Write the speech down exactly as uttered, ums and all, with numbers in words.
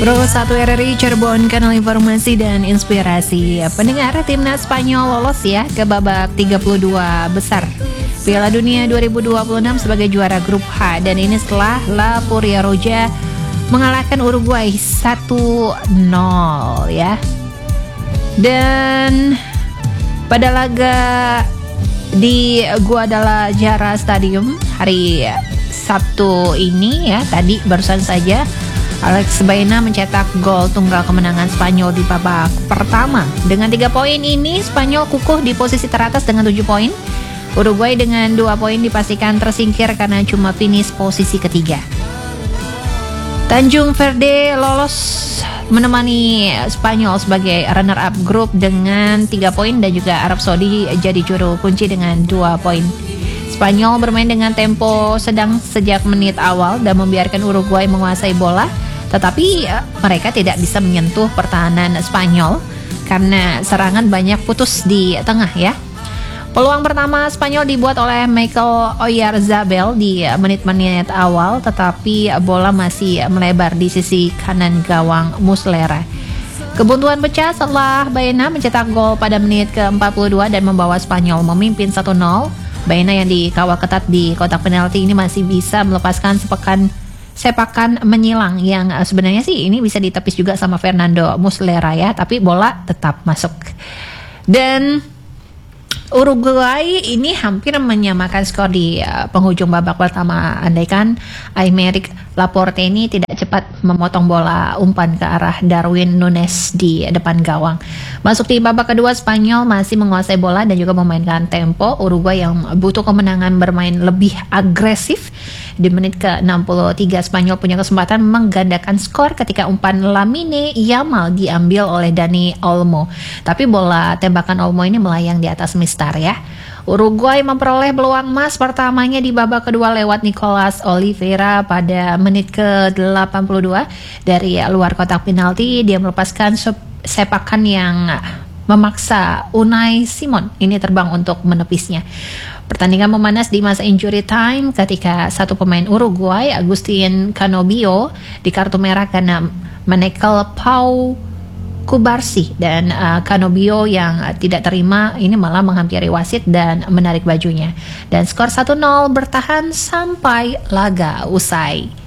Pro satu R R I Cirebon, kanal informasi dan inspirasi. Pendengar, timnas Spanyol lolos ya ke babak tiga puluh dua besar Piala Dunia dua ribu dua puluh enam sebagai juara grup H. Dan ini setelah La Puriarroja mengalahkan Uruguay satu nol ya. Dan pada laga di Guadalajara Stadium hari Sabtu ini ya, tadi barusan saja Alex Baena mencetak gol tunggal kemenangan Spanyol di babak pertama. Dengan tiga poin ini, Spanyol kukuh di posisi teratas dengan tujuh poin. Uruguay dengan dua poin dipastikan tersingkir karena cuma finish posisi ketiga. Tanjung Verde lolos menemani Spanyol sebagai runner-up grup dengan tiga poin, dan juga Arab Saudi jadi juru kunci dengan dua poin. Spanyol bermain dengan tempo sedang sejak menit awal dan membiarkan Uruguay menguasai bola, tetapi uh, mereka tidak bisa menyentuh pertahanan Spanyol karena serangan banyak putus di tengah ya. Peluang pertama Spanyol dibuat oleh Michael Oyarzabal di menit-menit awal, tetapi bola masih melebar di sisi kanan gawang Muslera. Kebuntuan pecah setelah Baena mencetak gol pada menit ke empat puluh dua dan membawa Spanyol memimpin satu nol. Baena yang dikawal ketat di kotak penalti ini masih bisa melepaskan sepakan sepakan menyilang yang sebenarnya sih ini bisa ditepis juga sama Fernando Muslera ya, tapi bola tetap masuk. Dan Uruguay ini hampir menyamakan skor di uh, penghujung babak pertama, andaikan Aymeric Laporte ini tidak cepat memotong bola umpan ke arah Darwin Núñez di depan gawang. Masuk di babak kedua, Spanyol masih menguasai bola dan juga memainkan tempo. Uruguay yang butuh kemenangan bermain lebih agresif. Di menit ke enam puluh tiga, Spanyol punya kesempatan menggandakan skor ketika umpan Lamine Yamal diambil oleh Dani Olmo. Tapi bola tembakan Olmo ini melayang di atas mistar ya. Uruguay memperoleh peluang emas pertamanya di babak kedua lewat Nicolas Oliveira pada menit ke delapan puluh dua. Dari luar kotak penalti, dia melepaskan sepakan yang memaksa Unai Simon ini terbang untuk menepisnya. Pertandingan memanas di masa injury time ketika satu pemain Uruguay, Agustin Canobio, di kartu merah karena menekel Pau Kubarsi, dan uh, Canobio yang uh, tidak terima ini malah menghampiri wasit dan menarik bajunya. Dan skor satu nol bertahan sampai laga usai.